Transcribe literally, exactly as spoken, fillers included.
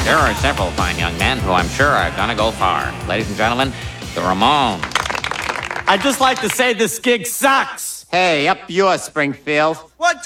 There are several fine young men who I'm sure are gonna go far. Ladies and gentlemen, the Ramones. I'd just like to say this gig sucks. Hey, up yours, Springfield. What